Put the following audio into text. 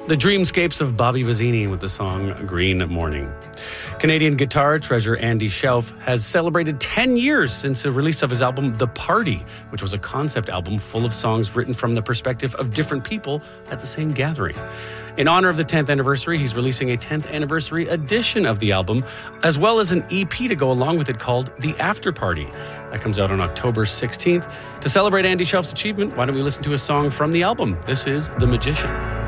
The Dreamscapes of Bobby Vizzini with the song Green Morning. Canadian guitar treasure Andy Shelf has celebrated 10 years since the release of his album The Party, which was a concept album full of songs written from the perspective of different people at the same gathering. In honor of the 10th anniversary, he's releasing a 10th anniversary edition of the album, as well as an EP to go along with it called The After Party. That comes out on October 16th. To celebrate Andy Shelf's achievement, why don't we listen to a song from the album? This is The Magician.